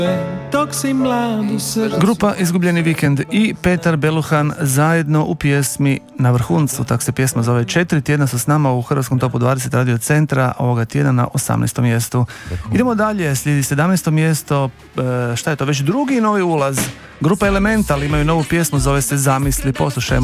dok si mlad u srcu. Grupa Izgubljeni vikend i Petar Beluhan zajedno u pjesmi Na vrhuncu, tak se pjesma zove. 4 tjedna su s nama u Hrvatskom topu 20 radio centra, ovoga tjedna na 18. mjestu. Idemo dalje, slijedi 17. mjesto, šta je to, već drugi novi ulaz. Grupa Elemental imaju novu pjesmu, zove se Zamisli, poslušajmo.